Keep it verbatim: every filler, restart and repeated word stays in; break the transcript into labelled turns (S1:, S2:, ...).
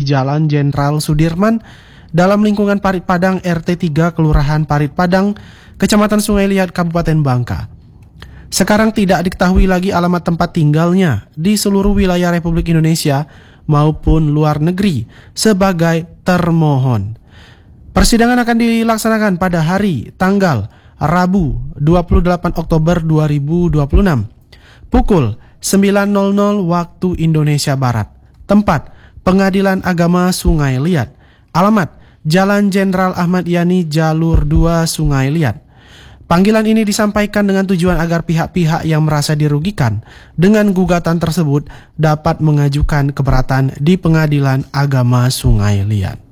S1: Jalan Jenderal Sudirman dalam lingkungan Parit Padang R T tiga Kelurahan Parit Padang, Kecamatan Sungai Liat, Kabupaten Bangka. Sekarang tidak diketahui lagi alamat tempat tinggalnya di seluruh wilayah Republik Indonesia maupun luar negeri sebagai termohon. Persidangan akan dilaksanakan pada hari tanggal Rabu dua puluh delapan Oktober dua ribu dua puluh enam pukul sembilan waktu Indonesia Barat. Tempat Pengadilan Agama Sungai Liat. Alamat Jalan Jenderal Ahmad Yani, Jalur dua, Sungai Liat. Panggilan ini disampaikan dengan tujuan agar pihak-pihak yang merasa dirugikan dengan gugatan tersebut dapat mengajukan keberatan di Pengadilan Agama Sungai Liat.